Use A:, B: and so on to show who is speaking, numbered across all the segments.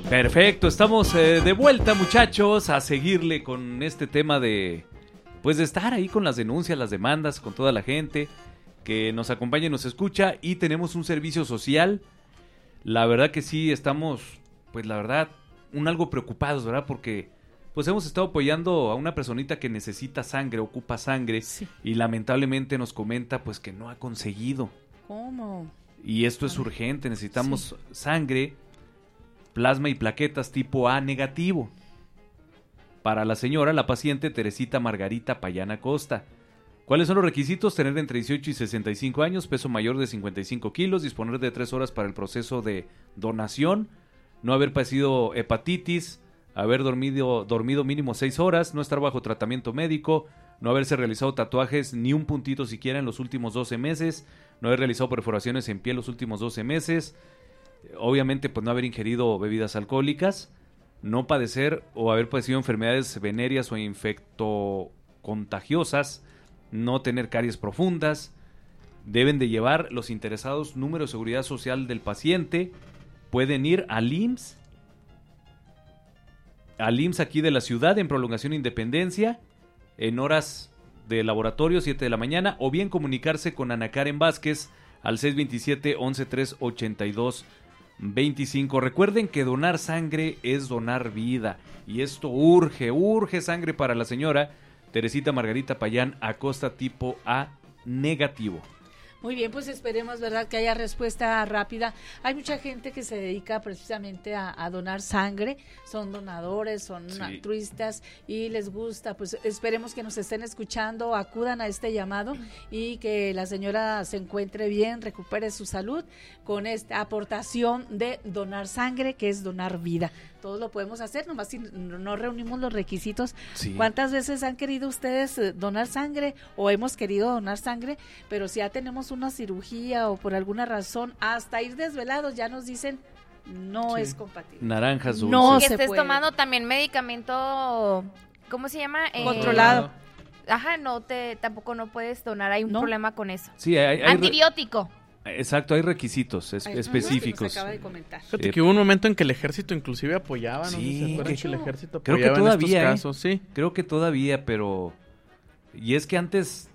A: Perfecto, estamos de vuelta, muchachos, a seguirle con este tema de estar ahí con las denuncias, las demandas, con toda la gente que nos acompaña y nos escucha, y tenemos un servicio social. La verdad que sí estamos, pues la verdad, algo preocupados, ¿verdad? Porque pues hemos estado apoyando a una personita que necesita sangre, ocupa sangre, sí, y lamentablemente nos comenta pues que no ha conseguido.
B: ¿Cómo?
A: Y esto es urgente, necesitamos sangre, plasma y plaquetas tipo A negativo. Para la señora, la paciente Teresita Margarita Payán Acosta. ¿Cuáles son los requisitos? Tener entre 18 y 65 años, peso mayor de 55 kilos, disponer de 3 horas para el proceso de donación, no haber padecido hepatitis, haber dormido mínimo 6 horas, no estar bajo tratamiento médico, no haberse realizado tatuajes ni un puntito siquiera en los últimos 12 meses, no haber realizado perforaciones en piel los últimos 12 meses, obviamente pues no haber ingerido bebidas alcohólicas, no padecer o haber padecido enfermedades venéreas o infectocontagiosas, no tener caries profundas. Deben de llevar los interesados número de seguridad social del paciente. Pueden ir al IMSS aquí de la ciudad, en Prolongación Independencia, en horas de laboratorio, 7 de la mañana, o bien comunicarse con Ana Karen Vázquez al 627-11-382-25. Recuerden que donar sangre es donar vida, y esto urge sangre para la señora Teresita Margarita Payán Acosta tipo A negativo.
B: Muy bien, pues esperemos, ¿verdad?, que haya respuesta rápida. Hay mucha gente que se dedica precisamente a donar sangre, son donadores, son altruistas y les gusta. Pues esperemos que nos estén escuchando, acudan a este llamado y que la señora se encuentre bien, recupere su salud con esta aportación de donar sangre, que es donar vida. Todos lo podemos hacer, nomás si no reunimos los requisitos. Sí. ¿Cuántas veces han querido ustedes donar sangre o hemos querido donar sangre, pero si ya tenemos una cirugía o por alguna razón, hasta ir desvelados, ya nos dicen no es compatible?
A: Naranjas dulces.
C: No, que estés tomando también medicamento, ¿cómo se llama?
B: Controlado.
C: Ajá, tampoco no puedes donar, hay un problema con eso.
A: Sí, hay
C: antibiótico.
A: Exacto, hay requisitos específicos.
B: Que nos acaba de comentar.
D: Fíjate que hubo un momento en que el ejército inclusive apoyaba, ¿no?
A: Sí,
D: ¿Se acuerdan que el ejército
A: creo
D: apoyaba
A: que todavía,
D: en estos casos? Sí.
A: Creo que todavía, pero... Y es que antes,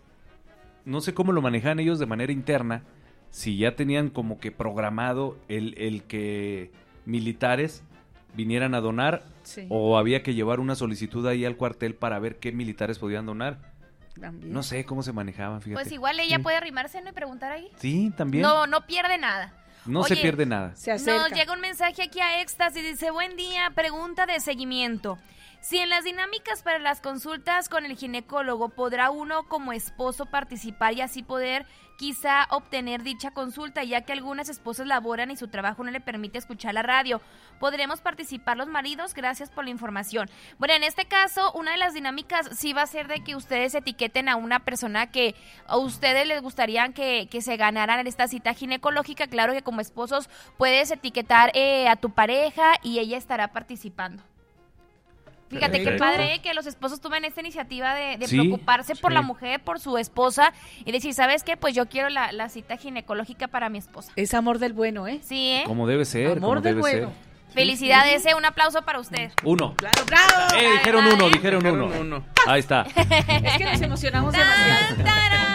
A: no sé cómo lo manejaban ellos de manera interna, si ya tenían como que programado el que militares vinieran a donar, o había que llevar una solicitud ahí al cuartel para ver qué militares podían donar. También. No sé cómo se manejaban, fíjate.
C: Pues igual ella puede arrimarse, ¿no?, y preguntar ahí.
A: Sí, también.
C: No pierde nada.
A: No se pierde nada.
C: Nos llega un mensaje aquí a Éxtasis, dice: buen día, pregunta de seguimiento. Si en las dinámicas para las consultas con el ginecólogo podrá uno como esposo participar y así poder quizá obtener dicha consulta, ya que algunas esposas laboran y su trabajo no le permite escuchar la radio. ¿Podremos participar los maridos? Gracias por la información. Bueno, en este caso, una de las dinámicas sí va a ser de que ustedes etiqueten a una persona que a ustedes les gustaría que se ganaran esta cita ginecológica. Claro que como esposos puedes etiquetar a tu pareja y ella estará participando. Fíjate qué padre que los esposos tomen esta iniciativa de preocuparse por la mujer, por su esposa, y decir, ¿sabes qué? Pues yo quiero la cita ginecológica para mi esposa.
B: Es amor del bueno, ¿eh?
C: Sí, ¿eh?
A: Como debe ser.
B: Amor del bueno.
C: Felicidades, un aplauso para usted.
A: 1.
B: Claro, bravo.
A: Dijeron uno. Ahí está.
B: Es que nos emocionamos demasiado.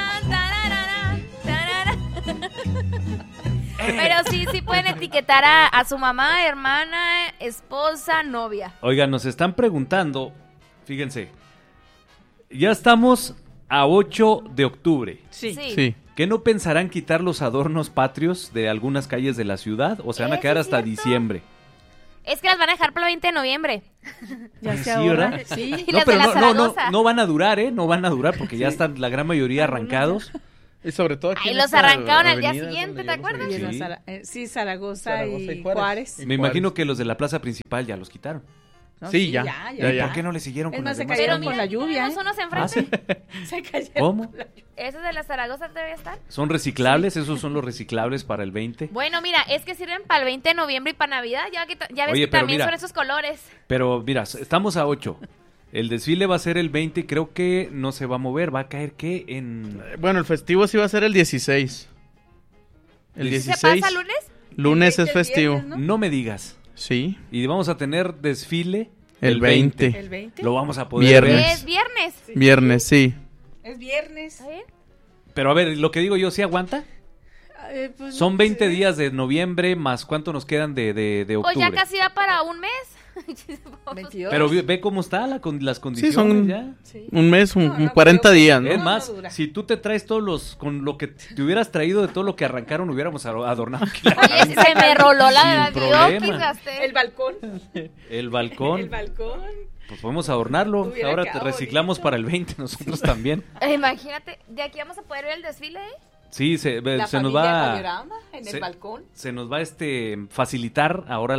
C: Pero sí pueden etiquetar a su mamá, hermana, esposa, novia.
A: Oigan, nos están preguntando, fíjense, ya estamos a 8 de octubre.
B: Sí.
A: ¿Qué no pensarán quitar los adornos patrios de algunas calles de la ciudad? ¿O se van a quedar hasta diciembre?
C: Es que las van a dejar para el 20 de noviembre.
B: Ya se ahorra.
A: ¿Verdad?
B: Sí.
C: No, pero
A: no van a durar, No van a durar porque ya están la gran mayoría arrancados.
D: Y sobre todo aquí
C: los arrancaron al día siguiente, ¿te acuerdas?
B: Sí, Zaragoza y Juárez.
A: Me imagino que los de la plaza principal ya los quitaron.
B: No,
D: sí, ya.
A: ¿Por qué no le siguieron con las demás?
B: Se cayeron con la lluvia.
C: Unos enfrente.
B: Se cayeron.
A: ¿Cómo?
C: ¿Esos de la Zaragoza todavía están?
A: ¿Son reciclables? ¿Esos son los reciclables para el 20?
C: Bueno, mira, es que sirven para el 20 de noviembre y para Navidad. Ya ves que también son esos colores.
A: Pero mira, estamos a 8. El desfile va a ser el 20, creo que no se va a mover, va a caer ¿qué?
D: Bueno, el festivo sí va a ser el 16. El 16.
C: ¿Se pasa lunes?
D: Lunes es festivo.
B: Viernes,
A: ¿no? Me digas.
D: Sí.
A: Y vamos a tener desfile
D: El 20.
B: ¿El 20?
A: Lo vamos a poder ver.
C: Es viernes.
B: Sí.
D: Viernes, sí.
B: Es viernes.
C: ¿Está bien?
A: Pero a ver, lo que digo yo, ¿sí aguanta?
B: Pues
A: Son
B: no
A: 20
B: sé.
A: días de noviembre, más ¿cuánto nos quedan de
C: Pues
A: octubre?
C: ya casi va para un mes.
B: 22.
A: Pero ve cómo está las condiciones
D: son-
A: ya.
B: Sí.
D: Un mes,
B: No, no
D: 40
B: creo que-
D: días, ¿no?
A: Es
B: No,
A: más,
B: no dura.
A: si tú te traes con lo que te hubieras traído de todo lo que arrancaron, hubiéramos adornado aquí
C: Oye, se me roló la
A: Sin
C: verdad. Yo
A: problema.
C: gasté.
B: El balcón.
A: el balcón.
B: El balcón.
A: Pues podemos adornarlo.
B: Hubiera
A: Ahora
B: quedado
A: reciclamos
B: bonito.
A: para el 20 nosotros también.
C: Imagínate, de aquí vamos a poder ver el desfile, ¿eh?
A: Sí,
B: La
A: se nos
B: familia
A: va
B: Valderrama en
A: se-
B: el balcón.
A: se nos va facilitar ahora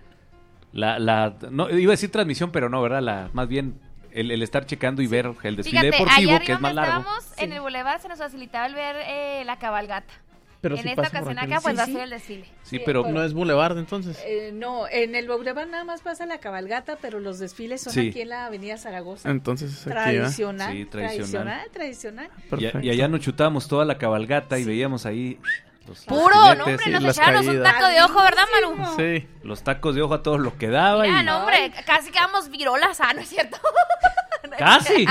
A: no iba a decir transmisión, pero no, ¿verdad? Más bien el estar checando y ver el desfile
C: Fíjate,
A: deportivo,
C: allá
A: que es más
C: arriba donde
A: largo.
C: estábamos, en
B: Sí.
C: el bulevar se nos facilitaba el ver la cabalgata.
D: Pero
C: En
D: sí
C: esta
D: pasa por
C: ocasión
D: aquel-
C: acá pues
B: Sí,
C: va a
B: sí.
C: ser el desfile.
A: Sí,
B: Sí,
A: pero
B: pero-
D: No es Boulevard, entonces.
B: No, en el Boulevard nada más pasa la cabalgata, pero los desfiles son
A: Sí.
B: aquí en la Avenida Zaragoza.
D: Entonces es aquí, ¿verdad?
B: Tradicional,
A: Sí, tradicional.
B: tradicional.
D: Perfecto.
A: y allá nos chutábamos toda la cabalgata y veíamos ahí los
C: Puro,
A: filetes
C: no, hombre,
A: y
C: nos
D: las
C: echábamos un
D: caídas.
C: taco de ojo, ¿verdad, Manu?
D: Sí.
A: los tacos de ojo a todos los que daba
C: Mira,
A: y
C: no, hombre, casi quedamos virolas, ¿no es cierto?
A: casi.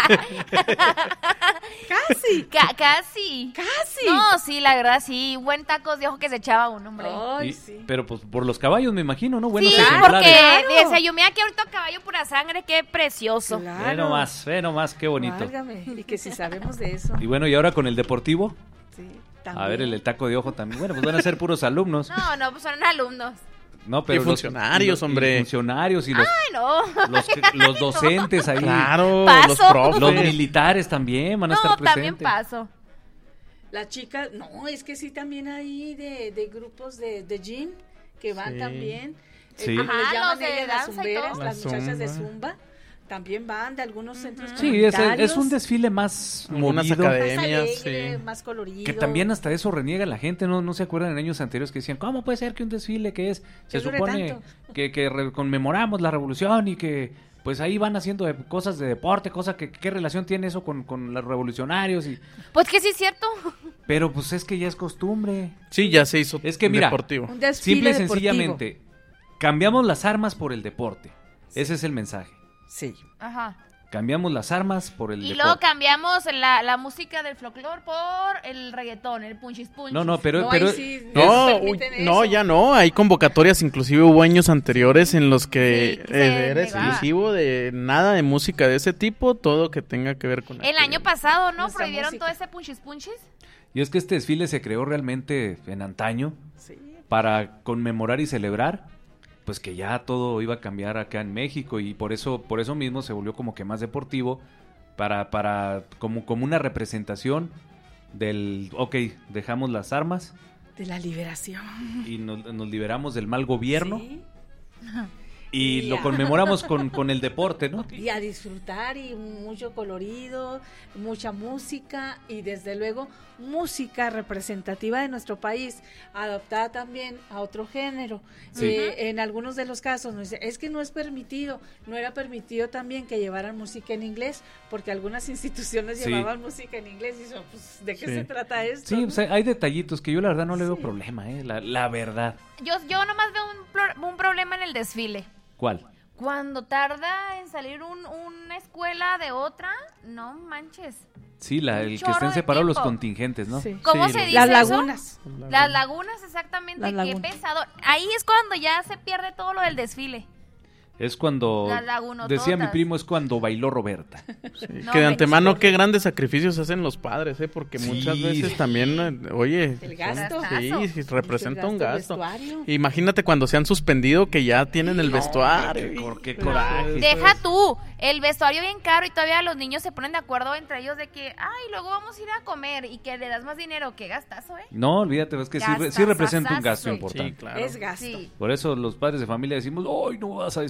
B: Casi,
C: Casi.
B: casi.
C: No, sí, la verdad, sí, buen tacos de ojo que se echaba uno, hombre.
B: Ay,
A: Y-
B: sí.
A: Pero pues por los caballos me imagino, ¿no? Buenos
C: Sí,
A: ejemplares.
C: porque
B: Claro.
C: decía yo, mira que ahorita caballo pura sangre, qué precioso.
B: Claro.
A: Ve nomás, qué bonito.
B: Válgame, y que si sabemos de eso.
A: Y bueno, y ahora con el deportivo,
B: Sí,
A: a ver
B: también.
A: el taco de ojo también. Bueno, pues van a ser puros alumnos.
C: No, pues son alumnos.
A: No, pero
D: Y funcionarios, hombre.
A: Y funcionarios y
C: Ay, no.
A: los docentes ahí.
D: Claro,
C: Paso.
D: los profes.
A: Los militares también van a estar
C: No,
A: presentes.
C: también paso.
B: La chica, no, es que sí también hay de grupos de gym que van
D: Sí.
B: también.
A: Sí.
B: ¿Cómo les
C: Ajá,
B: llaman
C: los de
B: ellas? Las
C: danza y
B: zumberas,
C: todo.
B: las
D: La
B: muchachas de
D: zumba.
B: zumba. También van de algunos centros
A: Sí, es
B: comunitarios.
A: un desfile más
D: Unas
A: movido.
B: más
D: academias,
B: alegre,
D: sí.
B: más colorido.
A: Que también hasta eso reniega la gente, ¿no se acuerdan en años anteriores que decían, ¿cómo puede ser que un desfile que es, se
B: Que dure
A: supone
B: tanto?
A: que conmemoramos la revolución y que pues ahí van haciendo cosas de deporte, qué relación tiene eso con los revolucionarios?
C: Pues que sí es cierto.
A: Pero pues es que ya es costumbre.
D: Sí, ya se hizo
A: Es que mira,
D: deportivo.
B: Un desfile
A: Simple y
B: deportivo.
A: sencillamente, cambiamos las armas por el deporte. Ese es el mensaje.
B: Sí.
C: Ajá.
A: Cambiamos las armas por el
C: Y
A: deporte.
C: luego cambiamos la música del folclore por el reggaetón, el punchis punchis.
A: No, pero
B: ahí
A: pero
B: sí
D: No,
B: permiten
D: no,
B: eso.
D: ya no. Hay convocatorias, inclusive hubo años anteriores en los que
C: Sí, se
D: era
C: negaba.
D: exclusivo de nada de música de ese tipo, todo que tenga que ver con
C: El
D: aquello.
C: año pasado, ¿no?
B: Nuestra
C: Prohibieron
B: música.
C: todo ese punchis punchis.
A: y es que este desfile se creó realmente en antaño
B: Sí.
A: para conmemorar y celebrar pues que ya todo iba a cambiar acá en México y por eso mismo se volvió como que más deportivo para como una representación del dejamos las armas
B: De la liberación.
A: y nos liberamos del mal gobierno
B: Sí.
A: y lo
B: Ya.
A: conmemoramos con el deporte, ¿no?
B: Y a disfrutar y mucho colorido, mucha música y desde luego música representativa de nuestro país, adaptada también a otro género.
A: Sí.
B: En algunos de los casos nos dice, es que no es permitido, no era permitido también que llevaran música en inglés, porque algunas instituciones
A: Sí.
B: llevaban música en inglés y eso, pues, ¿de qué
D: Sí.
B: se trata esto?
A: Sí,
B: no?
A: pues hay detallitos que yo la verdad no le veo
B: Sí.
A: problema, la verdad.
C: Yo nomás veo un problema en el desfile.
A: ¿Cuál?
C: Cuando tarda en salir una escuela de otra, no manches.
A: Sí, el que
C: chorro
A: estén
C: de
A: separados los
C: tiempo.
A: contingentes, ¿no?
B: Sí.
C: ¿Cómo
D: Sí,
C: se
D: lo-
C: dice
B: Las
C: eso?
B: lagunas.
C: Las lagunas, exactamente,
B: Las
C: qué
B: lagunas.
C: pesado. Ahí es cuando ya se pierde todo lo del desfile.
A: Es cuando,
C: Las lagunototas.
A: decía mi primo, es cuando bailó Roberta.
D: Sí,
C: No,
D: que de
C: me
D: antemano
C: dice-
D: qué grandes sacrificios hacen los padres, porque
A: Sí.
D: muchas veces también, oye,
B: El gasto.
D: sí, sí, representa un gasto.
B: Vestuario.
D: Imagínate cuando se han suspendido que ya tienen el vestuario.
A: Qué coraje.
C: Deja tú, el vestuario bien caro y todavía los niños se ponen de acuerdo entre ellos de que, ay, luego vamos a ir a comer y que le das más dinero, qué gastazo, ¿eh?
A: No, olvídate, es que sí representa un gasto
C: Gastazazo.
A: importante.
D: Sí, claro.
B: Es gasto.
C: Sí.
A: Por eso los padres de familia decimos, ¡ay, no vas a